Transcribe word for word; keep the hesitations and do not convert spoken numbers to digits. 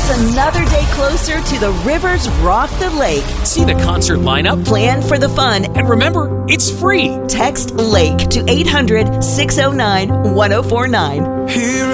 It's another day closer to the Rivers Rock the Lake. See the concert lineup, Plan for the fun, and remember, it's free. text LAKE to eight hundred, six oh nine, one oh four nine. Here